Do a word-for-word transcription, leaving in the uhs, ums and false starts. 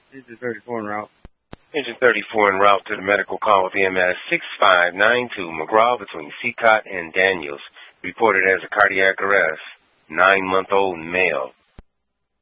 Engine thirty-four en route. Engine thirty-four en route to the medical call with E M S six five nine two, McGraw between Seacott and Daniels. Reported as a cardiac arrest. Nine-month-old male.